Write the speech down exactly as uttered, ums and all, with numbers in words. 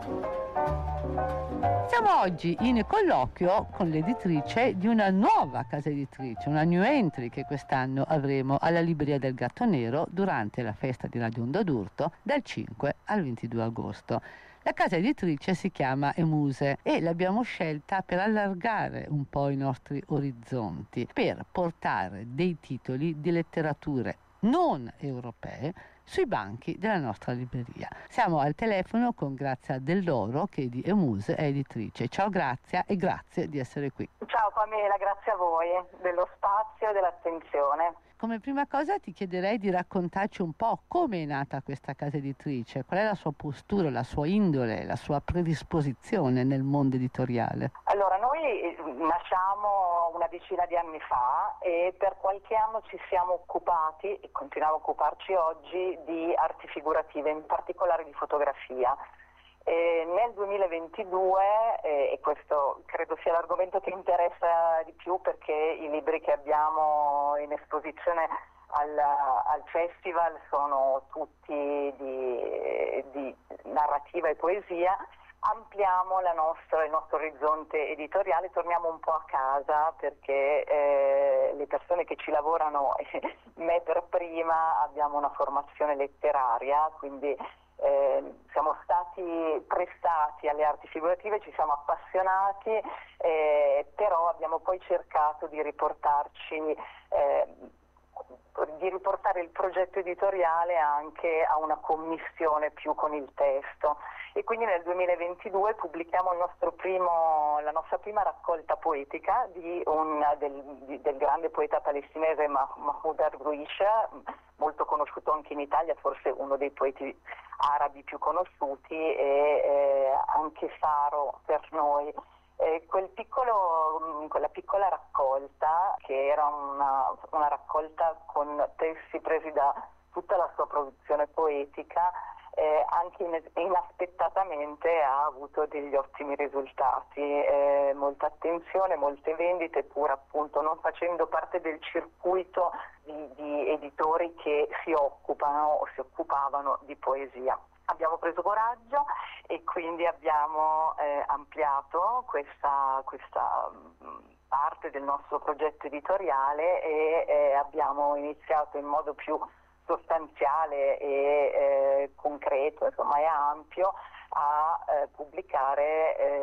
Siamo oggi in colloquio con l'editrice di una nuova casa editrice, una new entry che quest'anno avremo alla Libreria del Gatto Nero durante la festa di Radio Onda d'Urto dal cinque al ventidue agosto. La casa editrice si chiama Emuse e l'abbiamo scelta per allargare un po' i nostri orizzonti, per portare dei titoli di letterature non europee sui banchi della nostra libreria. Siamo al telefono con Grazia Dell'Oro, che di Emuse è editrice. Ciao Grazia e grazie di essere qui. Ciao Pamela, grazie a voi dello spazio e dell'attenzione. Come prima cosa ti chiederei di raccontarci un po' come è nata questa casa editrice, qual è la sua postura, la sua indole, la sua predisposizione nel mondo editoriale. Allora, noi nasciamo una decina di anni fa e per qualche anno ci siamo occupati, e continuiamo a occuparci oggi, di arti figurative, in particolare di fotografia. E nel duemilaventidue, eh, e questo credo sia l'argomento che interessa di più perché i libri che abbiamo in esposizione al, al festival sono tutti di, di narrativa e poesia, ampliamo la nostra, il nostro orizzonte editoriale, torniamo un po' a casa perché eh, le persone che ci lavorano, me per prima, abbiamo una formazione letteraria, quindi Eh, siamo stati prestati alle arti figurative, ci siamo appassionati, eh, però abbiamo poi cercato di riportarci, eh, di riportare il progetto editoriale anche a una commissione più con il testo. E quindi nel duemilaventidue pubblichiamo il nostro primo, la nostra prima raccolta poetica di un, del, di, del grande poeta palestinese Mahmoud Darwish, molto conosciuto anche in Italia, forse uno dei poeti arabi più conosciuti e eh, anche faro per noi. Eh, quel piccolo, quella piccola raccolta, che era una, una raccolta con testi presi da tutta la sua produzione poetica, eh, anche in, inaspettatamente ha avuto degli ottimi risultati, eh, molta attenzione, molte vendite, pur appunto non facendo parte del circuito di, di editori che si occupano o si occupavano di poesia. Abbiamo preso coraggio e quindi abbiamo eh, ampliato questa, questa parte del nostro progetto editoriale e eh, abbiamo iniziato in modo più sostanziale e eh, concreto, insomma, e ampio a eh, pubblicare